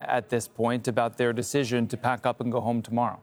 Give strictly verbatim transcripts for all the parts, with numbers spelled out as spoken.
at this point about their decision to pack up and go home tomorrow?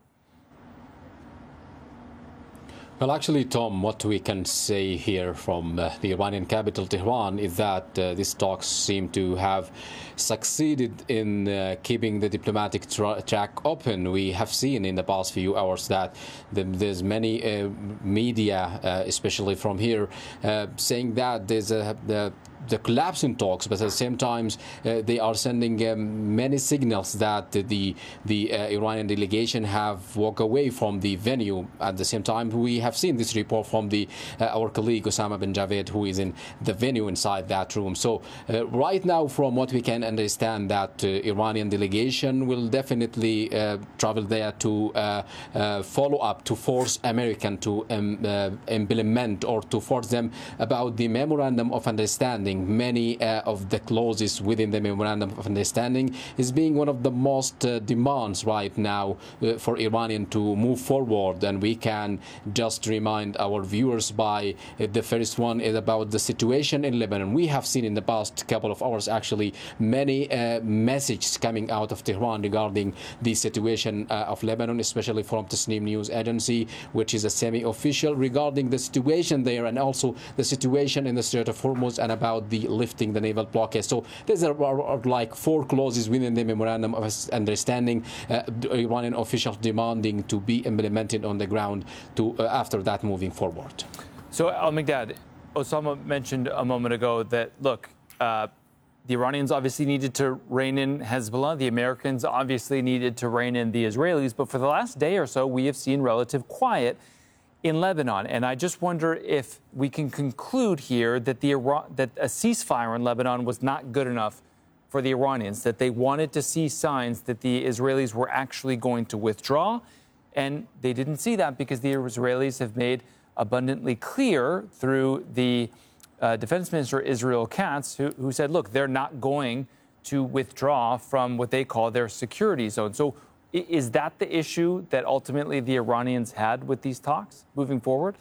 Well, actually, Tom, what we can say here from uh, the Iranian capital, Tehran, is that uh, these talks seem to have succeeded in uh, keeping the diplomatic tra track open. We have seen in the past few hours that the, there's many uh, media, uh, especially from here, uh, saying that there's a the, the collapse in talks, but at the same time, uh, they are sending um, many signals that the the uh, Iranian delegation have walked away from the venue. At the same time, we have seen this report from the uh, our colleague Osama bin Javed, who is in the venue inside that room. So uh, right now, from what we can understand, that uh, Iranian delegation will definitely uh, travel there to uh, uh, follow up, to force American to um, uh, implement or to force them about the memorandum of understanding. Many uh, of the clauses within the memorandum of understanding is being one of the most uh, demands right now uh, for Iranian to move forward. And we can just remind our viewers by uh, the first one is about the situation in Lebanon. We have seen in the past couple of hours actually many uh, messages coming out of Tehran regarding the situation uh, of Lebanon, especially from Tasnim News Agency, which is a semi-official, regarding the situation there and also the situation in the Strait of Hormuz and about the lifting the naval blockade. So there's are, are like four clauses within the memorandum of understanding, uh, Iranian officials demanding to be implemented on the ground to uh, after that moving forward. So Al-Mikdad, Osama mentioned a moment ago that, look, uh, the Iranians obviously needed to rein in Hezbollah. The Americans obviously needed to rein in the Israelis. But for the last day or so, we have seen relative quiet in Lebanon. And I just wonder if we can conclude here that the Iran, that a ceasefire in Lebanon was not good enough for the Iranians, that they wanted to see signs that the Israelis were actually going to withdraw. And they didn't see that because the Israelis have made abundantly clear through the uh, Defense Minister Israel Katz, who, who said, look, they're not going to withdraw from what they call their security zone. So is that the issue that ultimately the Iranians had with these talks moving forward?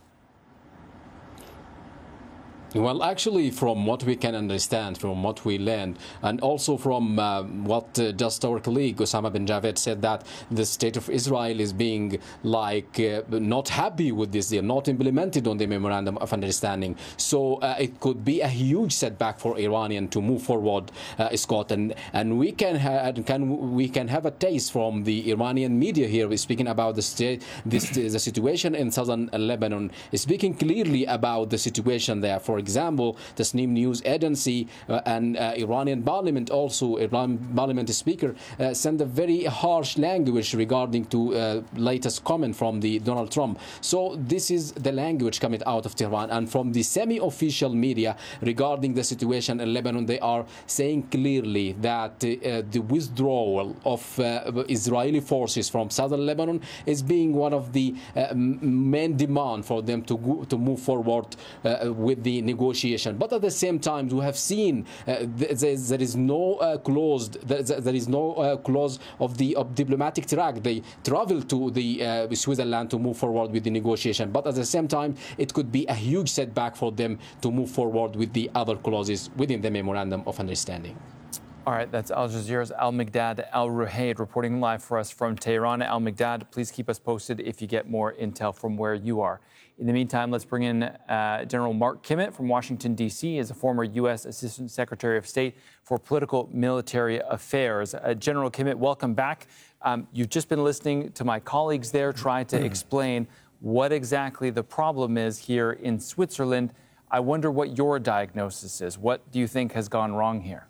Well, actually, from what we can understand, from what we learned, and also from uh, what uh, just our colleague Osama bin Javed said, that the state of Israel is being like uh, not happy with this deal, not implemented on the memorandum of understanding. So uh, it could be a huge setback for Iranian to move forward, uh, Scott, and and we can have can we can have a taste from the Iranian media here. We're speaking about the state, this the situation in southern Lebanon, speaking clearly about the situation there. For example, the Tasnim News Agency uh, and uh, Iranian Parliament, also Iran Parliament Speaker, uh, sent a very harsh language regarding to uh, latest comment from the Donald Trump. So this is the language coming out of Tehran, and from the semi-official media regarding the situation in Lebanon, they are saying clearly that uh, the withdrawal of uh, Israeli forces from southern Lebanon is being one of the uh, main demand for them to go, to move forward uh, with the negotiation. But at the same time, we have seen uh, th there is no uh, closed there, there is no uh, clause of the of diplomatic track. They travel to the uh, Switzerland to move forward with the negotiation. But at the same time, it could be a huge setback for them to move forward with the other clauses within the memorandum of understanding. All right, that's Al Jazeera's Al-Mikdad Al-Ruhayd reporting live for us from Tehran. Al-Mikdad, please keep us posted if you get more intel from where you are. In the meantime, let's bring in uh, General Mark Kimmitt from Washington, D C as a former U S Assistant Secretary of State for Political Military Affairs. Uh, General Kimmitt, welcome back. Um, you've just been listening to my colleagues there try to explain what exactly the problem is here in Switzerland. I wonder what your diagnosis is. What do you think has gone wrong here?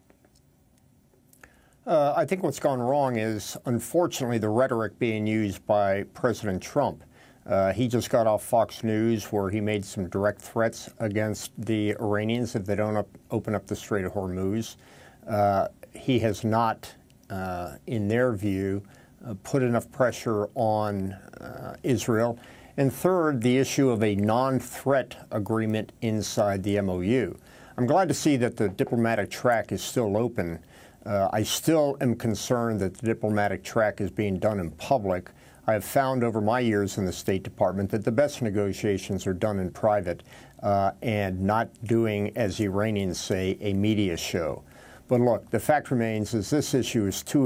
Uh, I think what's gone wrong is, unfortunately, the rhetoric being used by President Trump. Uh, he just got off Fox News where he made some direct threats against the Iranians if they don't up, open up the Strait of Hormuz. Uh, he has not, uh, in their view, uh, put enough pressure on uh, Israel. And third, the issue of a non-threat agreement inside the M O U. I'm glad to see that the diplomatic track is still open. Uh, I still am concerned that the diplomatic track is being done in public. I have found over my years in the State Department that the best negotiations are done in private uh, and not doing, as the Iranians say, a media show. But look, the fact remains is this issue is too